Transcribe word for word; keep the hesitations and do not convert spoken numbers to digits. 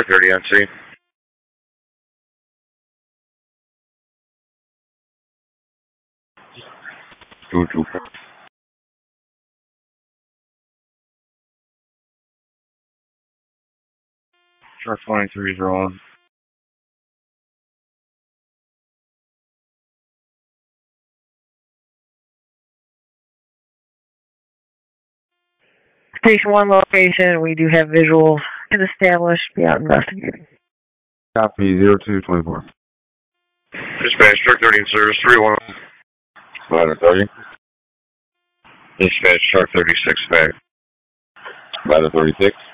thirty on scene. Two two four. Shark twenty-three is rolling. Station one location, we do have visuals and established. Be out investigating. Copy, zero two twenty-four. Dispatch, Shark thirty in service, three one. Ladder thirty. Dispatch, Shark thirty-six back. Ladder thirty-six.